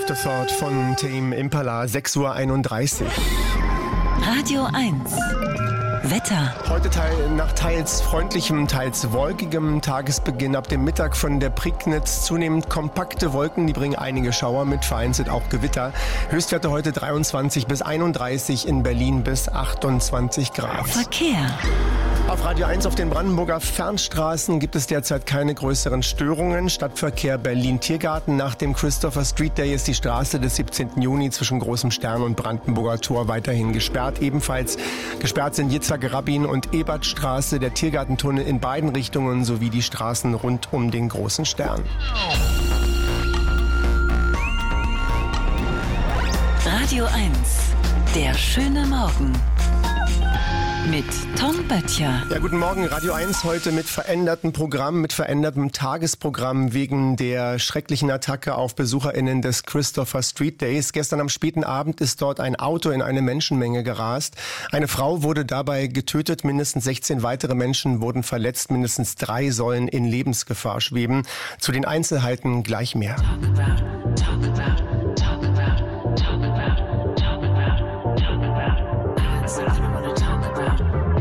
Afterthought von Tame Impala, 6:31 Uhr. Radio 1. Wetter. Heute nach teils freundlichem, teils wolkigem Tagesbeginn. Ab dem Mittag von der Prignitz zunehmend kompakte Wolken, die bringen einige Schauer mit, vereinzelt auch Gewitter. Höchstwerte heute 23 bis 31, in Berlin bis 28 Grad. Verkehr. Auf Radio 1 auf den Brandenburger Fernstraßen gibt es derzeit keine größeren Störungen. Stadtverkehr Berlin-Tiergarten. Nach dem Christopher Street Day ist die Straße des 17. Juni zwischen Großem Stern und Brandenburger Tor weiterhin gesperrt. Ebenfalls gesperrt sind Yitzhak-Rabin und Ebertstraße, der Tiergartentunnel in beiden Richtungen sowie die Straßen rund um den Großen Stern. Radio 1. Der schöne Morgen. Mit Tom Böttcher. Ja, guten Morgen. Radio 1 heute mit verändertem Programm, mit verändertem Tagesprogramm wegen der schrecklichen Attacke auf BesucherInnen des Christopher Street Days. Gestern am späten Abend ist dort ein Auto in eine Menschenmenge gerast. Eine Frau wurde dabei getötet, mindestens 16 weitere Menschen wurden verletzt, mindestens 3 sollen in Lebensgefahr schweben. Zu den Einzelheiten gleich mehr. Talk about